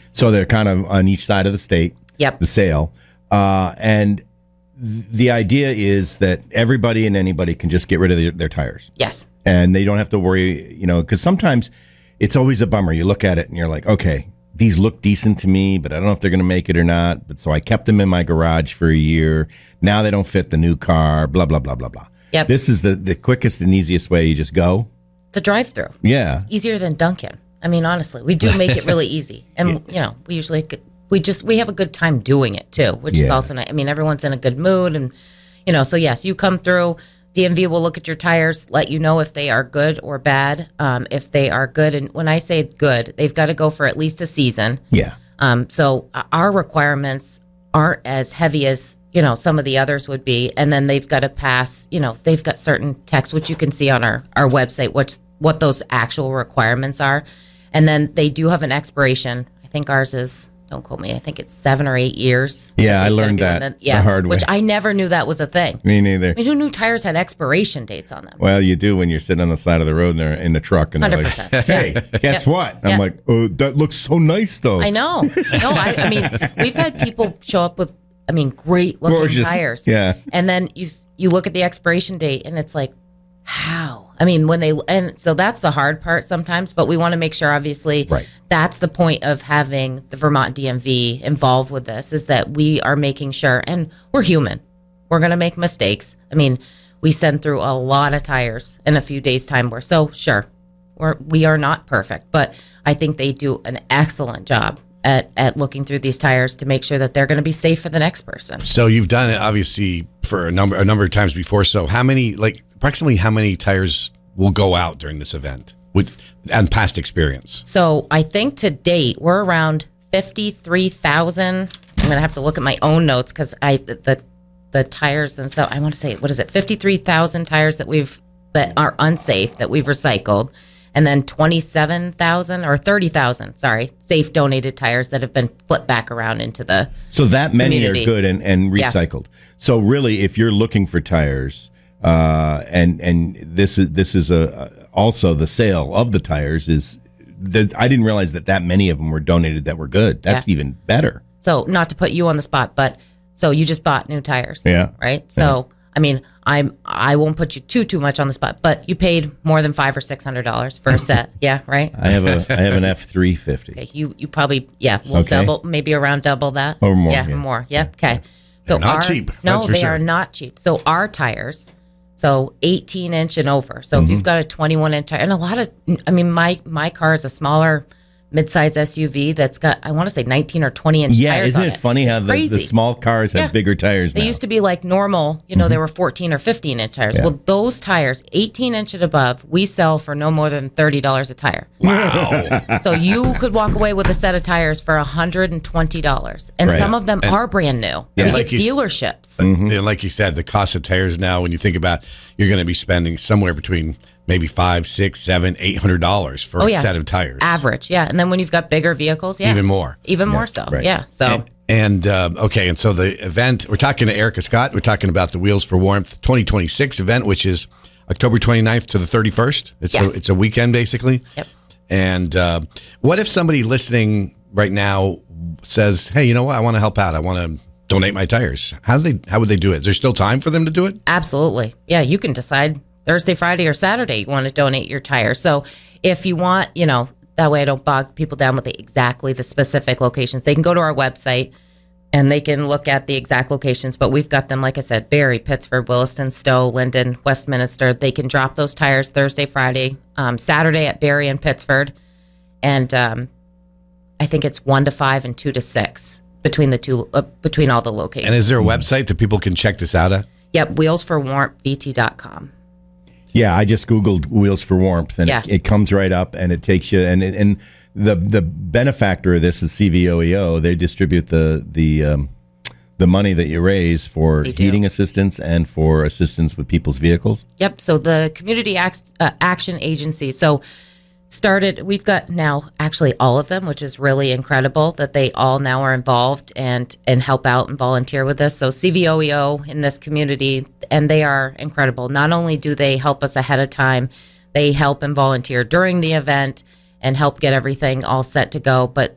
So they're kind of on each side of the state. Yep. The sale, and the idea is that everybody and anybody can just get rid of their tires. Yes. And they don't have to worry, because sometimes it's always a bummer. You look at it and you're like, okay, these look decent to me, but I don't know if they're going to make it or not. But so I kept them in my garage for a year. Now they don't fit the new car, blah, blah, blah, blah, blah. Yep. This is the quickest and easiest way. You just go. It's a drive-through. Yeah. It's easier than Dunkin'. I mean, honestly, we do make it really easy. And, we usually, we have a good time doing it too, which is also nice. I mean, everyone's in a good mood. And, so yes, you come through. DMV will look at your tires, let you know if they are good or bad. If they are good, and when I say good, they've got to go for at least a season. Yeah. So our requirements aren't as heavy as, some of the others would be. And then they've got to pass, they've got certain text, which you can see on our website, what those actual requirements are. And then they do have an expiration. I think ours is, don't quote me, I think it's 7 or 8 years. Yeah, I learned that the hard way. Which I never knew that was a thing. Me neither. I mean, who knew tires had expiration dates on them? Well, you do when you're sitting on the side of the road and they're in the truck and they're 100%. like, hey, guess what? I'm like, oh, that looks so nice, though. I know. No, I mean, we've had people show up with, great looking gorgeous tires. Yeah. And then you look at the expiration date and it's like, how? I mean, and so that's the hard part sometimes, but we want to make sure, obviously, that's the point of having the Vermont DMV involved with this, is that we are making sure, and we're human. We're going to make mistakes. I mean, we send through a lot of tires in a few days' time. We are not perfect, but I think they do an excellent job at looking through these tires to make sure that they're going to be safe for the next person. So you've done it obviously for a number of times before. So approximately how many tires will go out during this event and past experience? So I think to date we're around 53,000. I'm going to have to look at my own notes because the tires themselves, I want to say, 53,000 tires that are unsafe that we've recycled. And then 27,000 or 30,000, safe donated tires that have been flipped back around into the So that many community. are good and recycled. Yeah. So really, if you're looking for tires, and this is also the sale of the tires is, I didn't realize that many of them were donated that were good. That's even better. So not to put you on the spot, but so you just bought new tires, right? So I mean, I won't put you too much on the spot, but you paid more than $500 or $600 for a set, right? I have an F350. Okay, you probably we'll double, maybe around double that or more. More. Yep. Okay. So they're not cheap. No, they are not cheap. So our tires, 18-inch and over. So if you've got a 21-inch tire, and a lot of, my car is a smaller mid-size SUV that's got, I want to say 19 or 20-inch tires isn't on it funny how the small cars have bigger tires now? They used to be like normal, they were 14 or 15-inch tires. Yeah. Well, those tires, 18-inch and above, we sell for no more than $30 a tire. Wow. So you could walk away with a set of tires for $120. And some of them are brand new. You get dealerships. And like you said, the cost of tires now, when you think about, you're going to be spending somewhere between maybe $500, $600, $700, $800 for a set of tires. Average, and then when you've got bigger vehicles, even more so, right. So and so the event, we're talking to Erica Scott. We're talking about the Wheels for Warmth 2026 event, which is October 29th to the 31st. It's a weekend basically. Yep. And what if somebody listening right now says, "Hey, you know what? I want to help out. I want to donate my tires." How would they do it? Is there still time for them to do it? Absolutely. Yeah, you can decide Thursday, Friday, or Saturday you want to donate your tires. So if you want, that way I don't bog people down with exactly the specific locations. They can go to our website and they can look at the exact locations. But we've got them, like I said, Barre, Pittsford, Williston, Stowe, Linden, Westminster. They can drop those tires Thursday, Friday, Saturday at Barre and Pittsford. And I think it's 1 to 5 and 2 to 6 between between all the locations. And is there a website that people can check this out at? Yep, wheelsforwarmthvt.com. Yeah, I just Googled Wheels for Warmth, and it comes right up, and it takes you. And the benefactor of this is CVOEO. They distribute the money that you raise for heating assistance and for assistance with people's vehicles. Yep. So the Community Action Agency. So we've got now actually all of them, which is really incredible that they all now are involved and help out and volunteer with us. So CVOEO in this community, and they are incredible. Not only do they help us ahead of time, they help and volunteer during the event and help get everything all set to go. But